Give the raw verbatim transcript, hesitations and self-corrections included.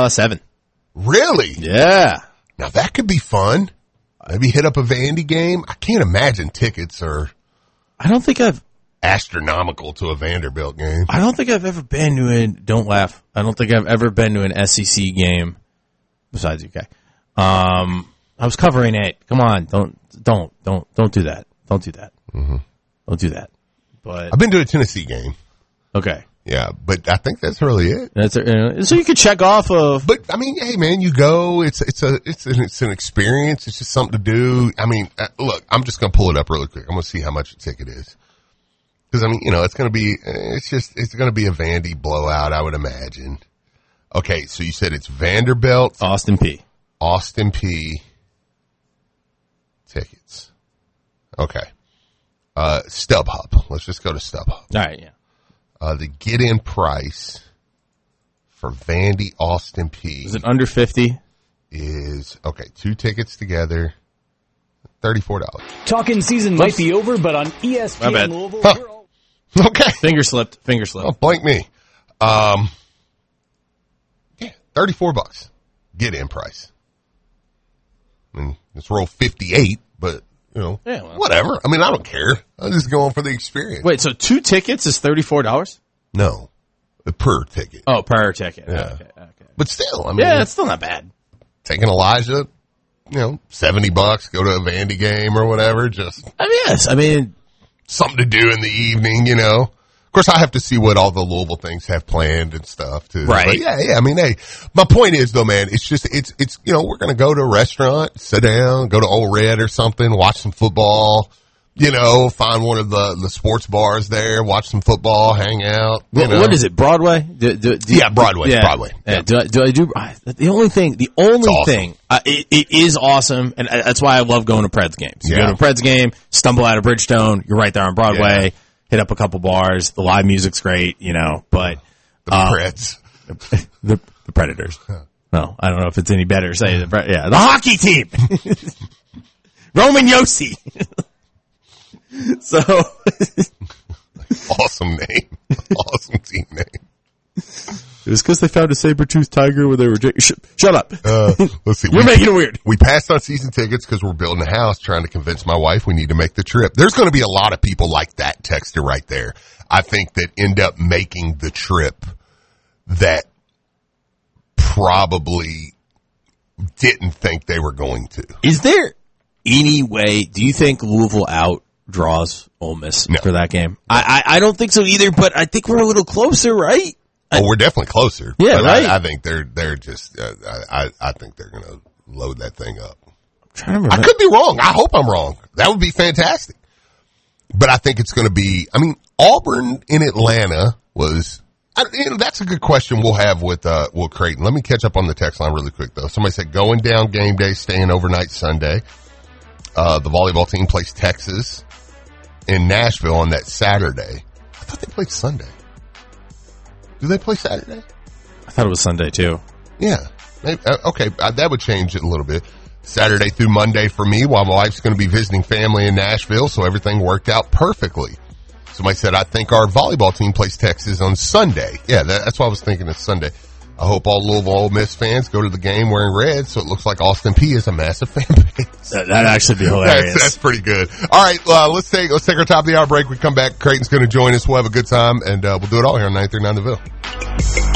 Uh, seven. Really? Yeah. Now that could be fun. Maybe hit up a Vandy game. I can't imagine tickets are I don't think I've astronomical to a Vanderbilt game. I don't think I've ever been to an don't laugh. I don't think I've ever been to an S E C game besides U K. Um, I was covering it. Come on, don't don't don't don't do that. Don't do that. Mm-hmm. Don't do that. But I've been to a Tennessee game. Okay. Yeah, but I think that's really it. That's a, so you could check off of. But I mean, hey man, you go. It's it's a it's an, it's an experience. It's just something to do. I mean, uh, look, I'm just gonna pull it up really quick. I'm gonna see how much a ticket is. Because I mean, you know, it's gonna be it's just it's gonna be a Vandy blowout, I would imagine. Okay, so you said it's Vanderbilt, Austin P. Austin P. Tickets. Okay. Uh, StubHub. Let's just go to StubHub. All right, yeah. Uh, the get-in price for Vandy Austin P. Is it under fifty? Is, okay, two tickets together, thirty-four dollars. Talking season might be over, but on E S P N Louisville. Huh. Okay. Finger slipped. Finger slipped. Oh, blank me. Um, yeah, thirty-four bucks. Get-in price. I mean, let's roll fifty-eight, but, you know, Yeah, well. whatever. I mean, I don't care. I'm just going for the experience. Wait, so two tickets is thirty-four dollars? No, per ticket. Oh, per ticket. Yeah. Okay, okay. But still, I mean, Yeah, it's still not bad. taking Elijah, you know, seventy bucks, go to a Vandy game or whatever, just I mean, yes. I mean, something to do in the evening, you know. Of course, I have to see what all the Louisville things have planned and stuff too. Right. But yeah, yeah. I mean, hey, my point is though, man, it's just, it's, it's, you know, we're going to go to a restaurant, sit down, go to Old Red or something, watch some football, you know, find one of the, the sports bars there, watch some football, hang out. You what, know. what is it? Broadway? Do, do, do, Yeah, Broadway, Yeah. Broadway. Yeah. Do, I- do I do? I- The only thing, the only awesome. thing, uh, it, it is awesome, and uh, that's why I love going to Preds games. You Yeah. go to a Preds game, stumble out of Bridgestone, you're right there on Broadway, Yeah. hit up a couple bars, the live music's great, you know, but The uh, Preds. the, the Predators. No, I don't know if it's any better to say the Pre- yeah, the hockey team. Roman Yossi. So Awesome name. Awesome team name. it was because they found a saber-toothed tiger where they were. Sh- shut up. Uh, let's see. You're we, making it weird. We passed on season tickets because we're building a house, trying to convince my wife we need to make the trip. There's going to be a lot of people like that texter right there. I think that end up making the trip that probably didn't think they were going to. Is there any way? Do you think Louisville outdraws Ole Miss No. for that game? I, I I don't think so either. But I think we're a little closer, right? Oh, we're definitely closer. Yeah, But right. I, I think they're they're just. Uh, I I think they're going to load that thing up. I'm trying to I remember. could be wrong. I hope I'm wrong. That would be fantastic. But I think it's going to be, I mean, Auburn in Atlanta was, I, you know, that's a good question we'll have with, uh, Will Creighton. Let me catch up on the text line really quick though. Somebody said going down game day, staying overnight Sunday. Uh, the volleyball team plays Texas in Nashville on that Saturday. I thought they played Sunday. Do they play Saturday? I thought it was Sunday too. Yeah. Maybe, uh, okay. Uh, that would change it a little bit. Saturday through Monday for me while my wife's going to be visiting family in Nashville. So everything worked out perfectly. Somebody said, I think our volleyball team plays Texas on Sunday. Yeah, that, that's what I was thinking of Sunday. I hope all Louisville Ole Miss fans go to the game wearing red so it looks like Austin P is a massive fan base. That, that'd actually be hilarious. That's, that's pretty good. All right, uh, let's take let's take our top of the hour break. We come back. Creighton's going to join us. We'll have a good time, and uh, we'll do it all here on ninety-three point nine The Ville.